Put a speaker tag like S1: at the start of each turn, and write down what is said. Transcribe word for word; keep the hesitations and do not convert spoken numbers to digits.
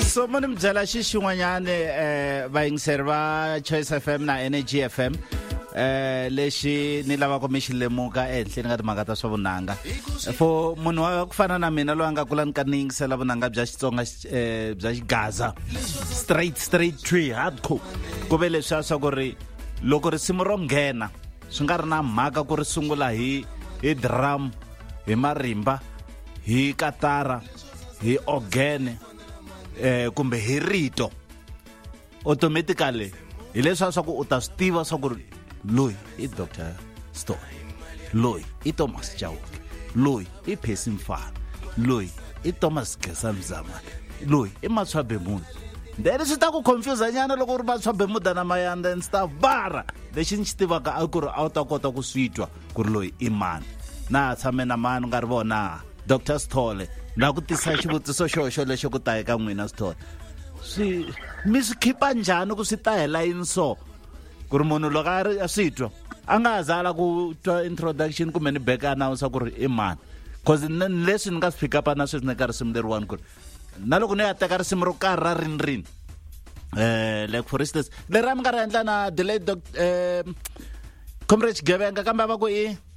S1: So mani mbyela xixin'wanyane eh va yingiseri va Choice F M na Energy F M eh lexi ni lava ku mi xi lemuka ehenhleni ka timhaka ta swa vunanga for munhu wa ku fana na mina loyi a nga kula ni ka ni yingisela vunanga bya Xitsonga eh bya Xigaza straight straight tree hardcore ku ve leswi swa ku ri loko risimu ro nghena swi nga ri na mhaka ku ri sungula hi hi drum hi marimba hi katara hi organ eh kumbe hi rito automatically hi leswa swa ku u ta swi tiva swa ku loyi i Doctor Story, loyi i Thomas Chauke, loyi i Percy Mfana, loyi i Thomas Gesamzama, loyi i Matswabe Muda. Then swi ta ku confuse nyana loko ri Matswabe Muda na Mayanda and stuff bara lexi ni xi tivaka a ku ri a wu ta kota ku switwa ku ri loyi i mani na tshame na mani nga ri vona Doctor Story la ku tisa xivutiso xoxo lexo ku ta eka n'wina Story swi mi swi khipa njhani ku swi ta hela yini so ku ri munhu loko a ri a switwa a nga zala ku twa introduction kumbe ni back announce ku ri i mani cause leswi ni nga swi pick up na sweswi ni ka risimu leriwani ku ri na loko ni ya teka risimu ro karhi ra rinrini eh like for instance lera mi nga ri endla na delayed doc eh Comrade Gebenga kambe va ku i